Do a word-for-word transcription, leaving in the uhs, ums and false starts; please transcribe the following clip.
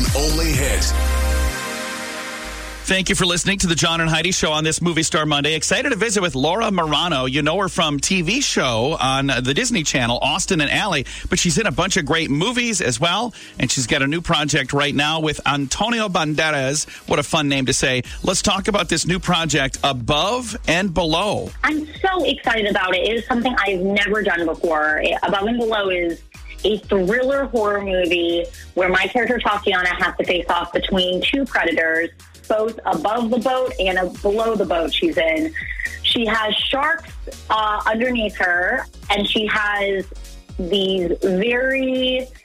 only hit. Thank you for listening to the John and Heidi Show on this Movie Star Monday. Excited to visit with Laura Marano. You know her from T V show on the Disney Channel, Austin and Ally, but she's in a bunch of great movies as well, and she's got a new project right now with Antonio Banderas. What a fun name to say. Let's talk about this new project, Above and Below. I'm so excited about it. It is something I've never done before. Above and Below is a thriller horror movie where my character Tatiana has to face off between two predators, both above the boat and below the boat she's in. She has sharks uh, underneath her, and she has these very